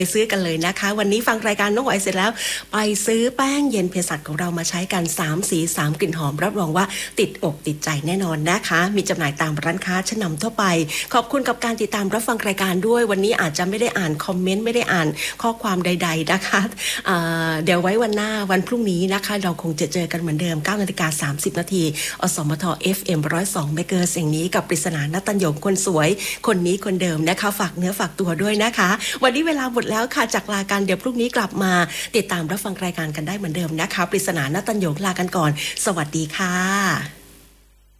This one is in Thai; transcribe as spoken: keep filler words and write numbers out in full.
ไปซื้อกันเลยนะคะวันนี้ฟังรายการน้องหวายเสร็จแล้วไปซื้อแป้งเย็นเภสัชของเรามาใช้กันสามสีสามกลิ่นหอมรับรองว่าติดอกติดใจแน่นอนนะคะมีจำหน่ายตามร้านค้าชั้นนำทั่วไปขอบคุณกับการติดตามรับฟังรายการด้วยวันนี้อาจจะไม่ได้อ่านคอมเมนต์ไม่ได้อ่านข้อความใดๆนะคะเเดี๋ยวไว้วันหน้าวันพรุ่งนี้นะคะเราคงจะเจอกันเหมือนเดิม เก้านาฬิกาสามสิบนาทีอสมท เอฟ เอ็ม หนึ่งศูนย์สอง เมกะเฮิรตซ์ เสียงนี้กับปริศนาณตัญญงคนสวยคนนี้คนเดิมนะคะฝากเนื้อฝากตัวด้วยนะคะวันนี้เวลาหมดแล้วค่ะจากลากันเดี๋ยวพรุ่งนี้กลับมาติดตามรับฟังรายการกันได้เหมือนเดิมนะคะปริศนาณตัญญงลากันก่อนสวัสดีค่ะ